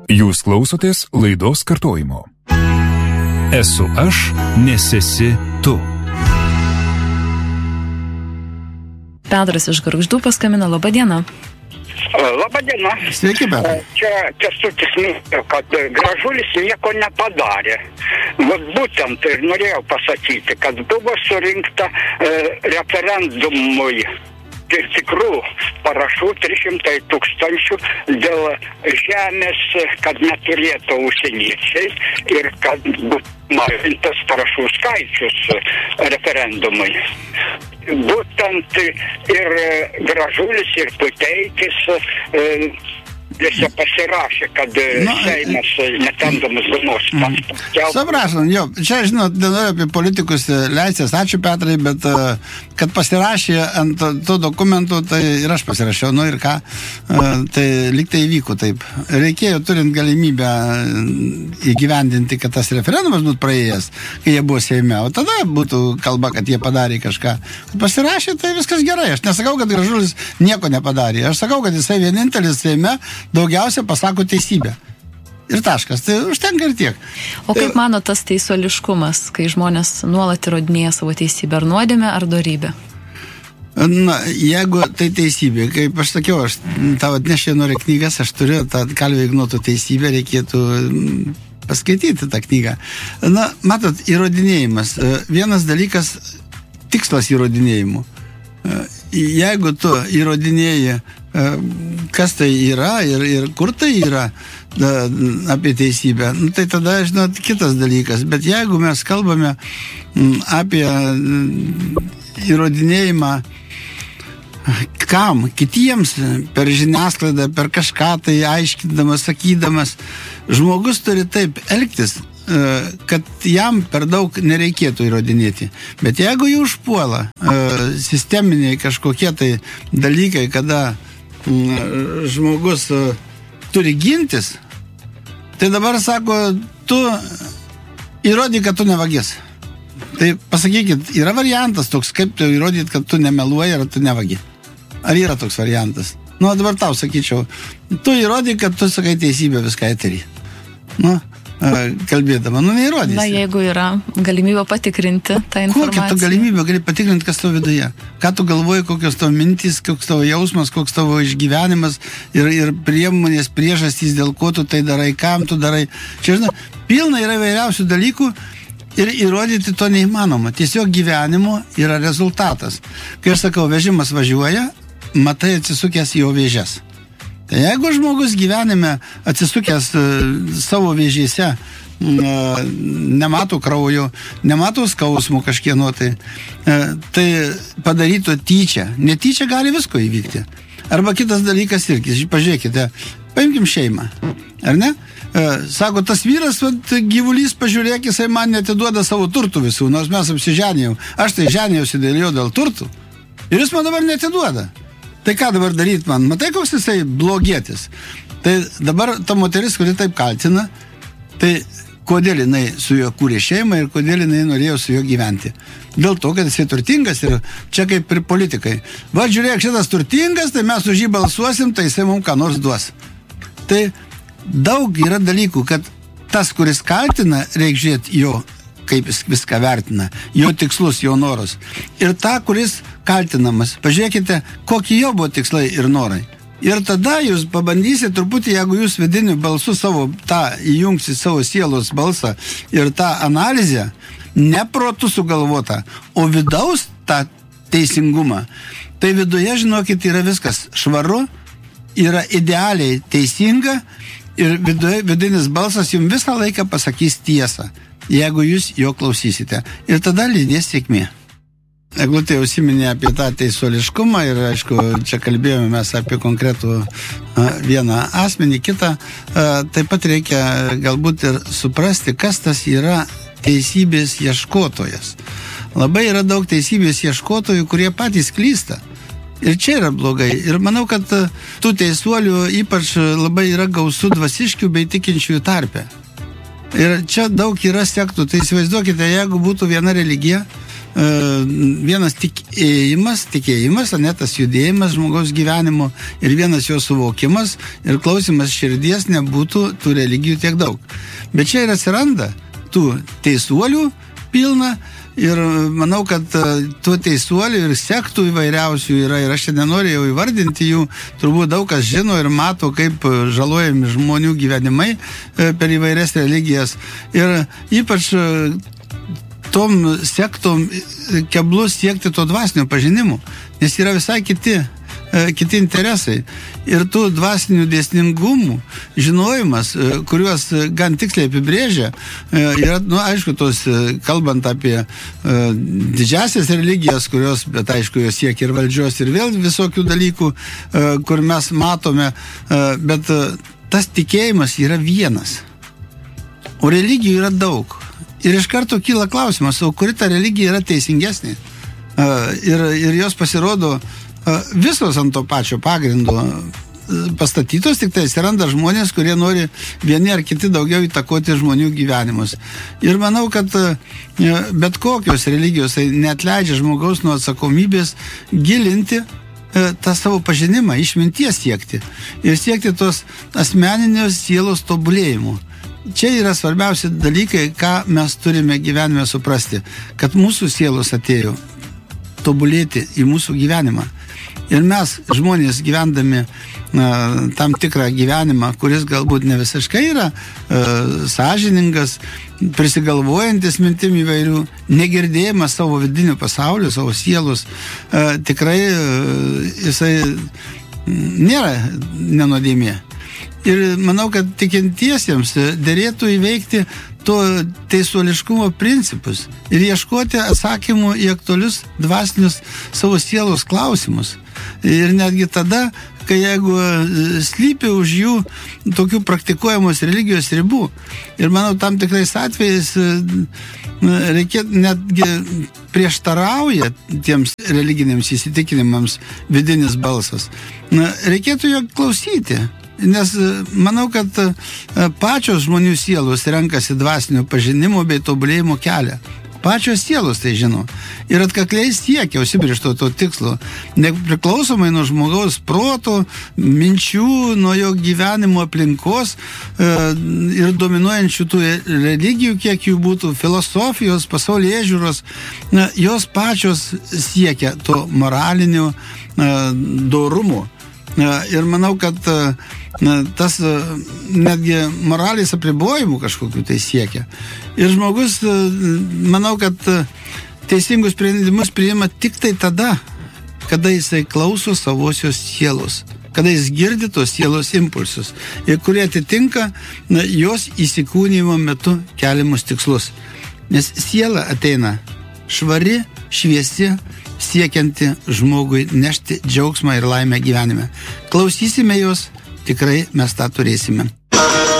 Jūs klausotės laidos kartojimo. Esu aš, nes esi tu. Petras iš Gargždų paskambino. Labą dieną. Labą dieną. Sveiki, Petrai. Čia Kęstutis minėjo, kad Gražulis nieko nepadarė. Vat būtent ir norėjau pasakyti, kad buvo surinkta referendumui tikrų parašų 300 000 dėl žemės, kad neturėtų užsieniečiai ir kad būtų mažintas parašų skaičius referendumui. Būtent ir Gražulis, ir Puteikis tiesiog pasirašė, kad Seimas netendamas dienos paskelbė. Suprašom, jo, čia, žinot, nenoriu apie politikus leisės, ačiū Petrai, bet kad pasirašė ant to dokumentų, tai ir aš pasirašiau, nu ir ką, tai lyg tai įvyko taip. Reikėjo turint galimybę įgyvendinti, kad tas referendumas būtų praėjęs, kai jie buvo Seime, o tada būtų kalba, kad jie padarė kažką. Kad pasirašė, tai viskas gerai. Aš nesakau, kad Gražulis nieko nepadarė. Aš sakau, kad jisai vienintelis Seime daugiausia pasako teisybę. Ir taškas. Tai užtenka ir tiek. O kaip mano tas teisuoliškumas, kai žmonės nuolat įrodinėja savo teisybę, ar nuodėmę, ar dorybę? Na, jeigu tai teisybė, kaip aš sakiau, aš tau atnešė nori knygas, aš turiu tą Kalvio Ignoto teisybę, reikėtų paskaityti tą knygą. Na, matot, įrodinėjimas. Vienas dalykas, tikslas įrodinėjimų. Jeigu tu įrodinėji, kas tai yra ir kur tai yra apie teisybę, nu, tai tada, žinot, kitas dalykas. Bet jeigu mes kalbame apie įrodinėjimą kam, kitiems, per žiniasklaidą, per kažką tai aiškindamas, sakydamas, žmogus turi taip elgtis, kad jam per daug nereikėtų įrodinėti. Bet jeigu jau užpuola sisteminiai kažkokie tai dalykai, kada žmogus turi gintis, tai dabar sako, tu įrodyk, kad tu nevagis. Tai pasakykit, yra variantas toks, kaip tu įrodyti, kad tu nemeluoji ar tu nevagi. Ar yra toks variantas? Nu, dabar tau sakyčiau, tu įrodyk, kad tu sakai teisybę viską eterį. Nu, kalbėdama, nu neįrodysi. Na, jeigu yra galimybė patikrinti tą informaciją. Kokią tu galimybę gali patikrinti, kas tavo viduje? Ką tu galvoji, kokios tavo mintys, koks tavo jausmas, koks tavo išgyvenimas ir priemonės, priežastys, dėl ko tu tai darai, kam tu darai. Čia, žinai, pilna yra vairiausių dalykų ir įrodyti to neįmanoma. Tiesiog gyvenimo yra rezultatas. Kai aš sakau, vežimas važiuoja, matai atsisukęs į jo vėžes. Tai jeigu žmogus gyvenime atsisukęs savo vėžėse nemato kraujo, nemato skausmų kažkieno, tai padarytų tyčia. Netyčia gali visko įvykti. Arba kitas dalykas irgi, pažiūrėkite, paimkim šeimą, ar ne? Sako, tas vyras, gyvulys, pažiūrėk, jisai man netiduoda savo turtų visų, nors mes apsiženėjau. Aš tai ženėjausi dėl jo dėl turtų. Ir jis man dabar netiduoda. Tai ką dabar daryti man? Matai, koks jisai blogietis. Tai dabar ta moteris, kuri taip kaltina, tai kodėl jinai su juo kūrė šeimą ir kodėl jinai norėjo su juo gyventi. Dėl to, kad jisai turtingas ir čia kaip ir politikai. Va, žiūrėk, šitas turtingas, tai mes už jį balsuosim, tai jisai mums ką nors duos. Tai daug yra dalykų, kad tas, kuris kaltina, reikia žiūrėti jo, kaip jis viską vertina, jo tikslus, jo norus. Ir tą, kuris kaltinamas, pažiūrėkite, kokie jo buvo tikslai ir norai. Ir tada jūs pabandysite truputį, jeigu jūs vidiniu balsu savo tą įjungsi savo sielos balsą ir tą analizę, ne protu sugalvota, o vidaus tą teisingumą. Tai viduje, žinokit, yra viskas švaru, yra idealiai teisinga ir vidinis balsas jums visą laiką pasakys tiesą, jeigu jūs jo klausysite. Ir tada lydės sėkmė. Eglutė užsiminė apie tą teisuoliškumą ir, aišku, čia kalbėjome mes apie konkretų vieną asmenį, kitą. Taip pat reikia galbūt ir suprasti, kas tas yra teisybės ieškotojas. Labai yra daug teisybės ieškotojų, kurie patys klysta. Ir čia yra blogai. Ir manau, kad tų teisuolių ypač labai yra gausu dvasiškių bei tikinčiųjų tarpe. Ir čia daug yra sektų. Tai įsivaizduokite, jeigu būtų viena religija, vienas tikėjimas, ne tas judėjimas žmogaus gyvenimo ir vienas jo suvokimas ir klausimas širdies nebūtų tų religijų tiek daug. Bet čia ir atsiranda tų teisuolių pilna. Ir manau, kad tų teisuolių ir sektų įvairiausių yra, ir aš čia nenorėjau įvardinti jų, turbūt daug kas žino ir mato, kaip žalojami žmonių gyvenimai per įvairias religijas. Ir ypač tom sektom keblu siekti to dvasinio pažinimo, nes yra visai kiti interesai. Ir tų dvasinių dėsningumų žinojimas, kuriuos gan tiksliai apibrėžia, yra, aišku, tos, kalbant apie didžiasias religijas, kurios, bet aišku, jos siekia ir valdžios, ir vėl visokių dalykų, kur mes matome, bet tas tikėjimas yra vienas. O religijų yra daug. Ir iš karto kyla klausimas, o kuri ta religija yra teisingesnė? Ir jos pasirodo visos ant to pačio pagrindo pastatytos, tik tai atsiranda žmonės, kurie nori vieni ar kiti daugiau įtakoti žmonių gyvenimus. Ir manau, kad bet kokios religijos tai neatleidžia žmogaus nuo atsakomybės gilinti tą savo pažinimą, išminties siekti ir siekti tos asmeninės sielos tobulėjimo. Čia yra svarbiausi dalykai, ką mes turime gyvenime suprasti, kad mūsų sielos atėjo tobulėti į mūsų gyvenimą. Ir mes, žmonės, gyvendami tam tikrą gyvenimą, kuris galbūt ne visiškai yra sąžiningas, prisigalvojantis mintim įvairių, negirdėjimas savo vidinių pasaulių, savo sielos, tikrai jisai nėra nenuodėmė. Ir manau, kad tikintiesiems derėtų įveikti to teisuoliškumo principus ir ieškoti atsakymų į aktualius dvasinius savo sielos klausimus. Ir netgi tada, kai jeigu slypi už jų tokių praktikuojamos religijos ribų. Ir manau, tam tikrais atvejais netgi prieštarauja tiems religiniams įsitikinimams vidinis balsas. Reikėtų jo klausyti. Nes manau, kad pačios žmonių sielos renkasi dvasinio pažinimo bei tobulėjimo kelią. Pačios sielos tai žino. Ir atkakliai siekia užsibrėžto to tikslo. Nepriklausomai nuo žmogaus proto, minčių, nuo jo gyvenimo aplinkos ir dominuojančių tų religijų, kiek jų būtų, filosofijos, pasaulėžiūros, jos pačios siekia to moralinio dorumo. Ir manau, kad tas netgi moralės apribojimų kažkokių tai siekia. Ir žmogus, manau, kad teisingus sprendimus priima tik tai tada, kada jisai klauso savosios sielos, kada jis girdi tos sielos impulsus, ir kurie atitinka jos įsikūnijimo metu keliamus tikslus. Nes siela ateina švari, šviesi, siekianti žmogui nešti džiaugsmą ir laimę gyvenime. Klausysime jos, tikrai mes tą turėsime.